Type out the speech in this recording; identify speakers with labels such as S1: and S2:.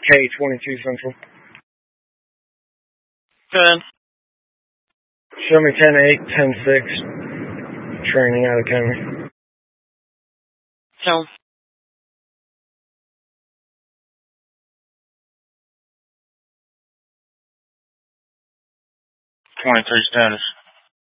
S1: K-22 Central.
S2: Good.
S1: Show me 10-8, 10-6. Training out of Academy.
S2: So. 23 status.